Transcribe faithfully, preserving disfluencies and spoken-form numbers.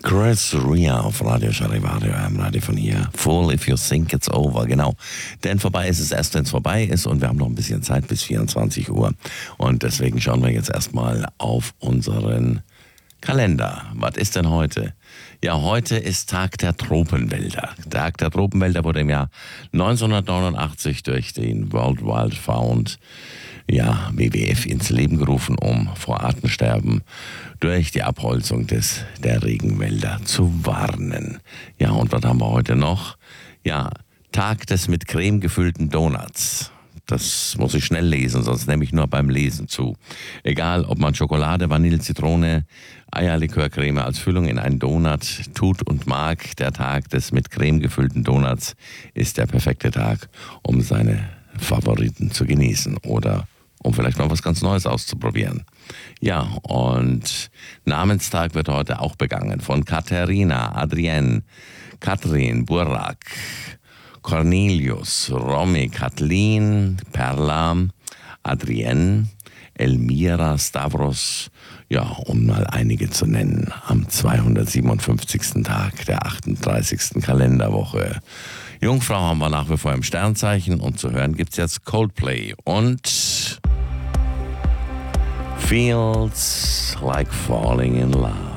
Chris Rea auf Radio Charivario, am Radio von hier. Full if you think it's over, genau. Denn vorbei ist es erst, wenn es vorbei ist und wir haben noch ein bisschen Zeit bis vierundzwanzig Uhr. Und deswegen schauen wir jetzt erstmal auf unseren Kalender. Was ist denn heute? Ja, heute ist Tag der Tropenwälder. Tag der Tropenwälder wurde im Jahr neunzehnhundertneunundachtzig durch den World Wide Fund, ja, W W F, ins Leben gerufen, um vor Artensterben durch die Abholzung des, der Regenwälder zu warnen. Ja, und was haben wir heute noch? Ja, Tag des mit Creme gefüllten Donuts. Das muss ich schnell lesen, sonst nehme ich nur beim Lesen zu. Egal, ob man Schokolade, Vanille, Zitrone, Eierlikörcreme als Füllung in einen Donut tut und mag, der Tag des mit Creme gefüllten Donuts ist der perfekte Tag, um seine Favoriten zu genießen oder um vielleicht mal was ganz Neues auszuprobieren. Ja, und Namenstag wird heute auch begangen von Katharina, Adrienne, Katrin, Burak, Cornelius, Romy, Kathleen, Perla, Adrienne, Elmira, Stavros, ja, um mal einige zu nennen, am zweihundertsiebenundfünfzigsten Tag der achtunddreißigsten Kalenderwoche. Jungfrau haben wir nach wie vor im Sternzeichen und zu hören gibt's jetzt Coldplay und Feels Like Falling in Love.